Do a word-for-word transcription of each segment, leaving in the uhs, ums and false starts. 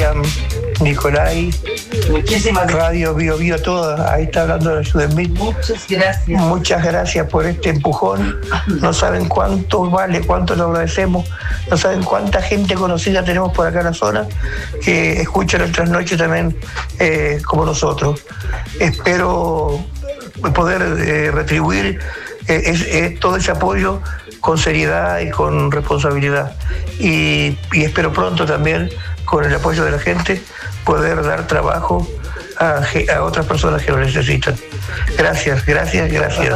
Miriam, Nicolai, muchísimas gracias. Radio Bio Bio toda, ahí está hablando la Judemil. Muchas gracias. Muchas gracias por este empujón. No saben cuánto vale, cuánto lo agradecemos. No saben cuánta gente conocida tenemos por acá en la zona que escucha nuestras noches también eh, como nosotros. Espero poder eh, retribuir eh, es, es, todo ese apoyo con seriedad y con responsabilidad. Y, y espero pronto también, con el apoyo de la gente, poder dar trabajo a, a otras personas que lo necesitan. Gracias, gracias, gracias.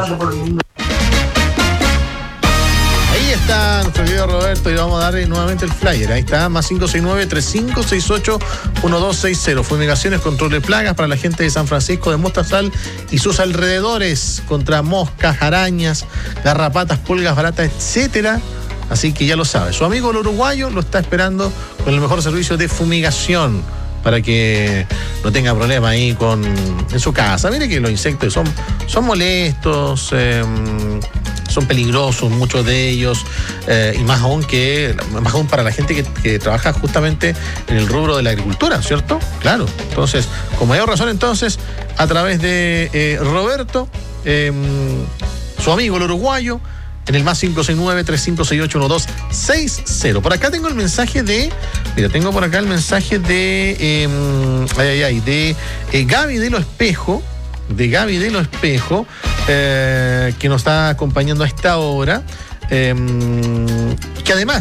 Ahí está nuestro querido Roberto y vamos a darle nuevamente el flyer. Ahí está, más cinco seis nueve, tres cinco seis ocho, uno dos seis cero. Fumigaciones, control de plagas para la gente de San Francisco de Mostazal y sus alrededores contra moscas, arañas, garrapatas, pulgas, baratas, etcétera. Así que ya lo sabe. Su amigo el uruguayo lo está esperando con el mejor servicio de fumigación para que no tenga problema ahí con en su casa. Mire que los insectos son, son molestos, eh, son peligrosos, muchos de ellos, eh, y más aún que más aún para la gente que, que trabaja justamente en el rubro de la agricultura, ¿cierto? Claro. Entonces, con mayor razón, entonces, a través de eh, Roberto, eh, su amigo el uruguayo, en el más cinco seis nueve, tres cinco seis ocho, uno dos seis cero. Por acá tengo el mensaje de. Mira, tengo por acá el mensaje de. Eh, ay, ay, ay, de eh, Gaby de Lo Espejo. De Gaby de Lo Espejo. Eh, que nos está acompañando a esta hora. Eh, que además